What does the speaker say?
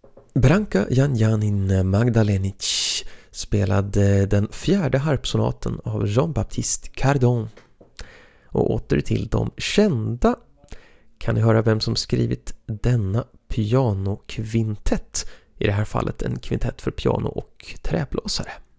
Branka Janjanin Magdalenic spelade den fjärde harpsonaten av Jean-Baptiste Cardon. Och åter till de kända. Kan ni höra vem som skrivit denna pianokvintett? I det här fallet en kvintett för piano och träblåsare.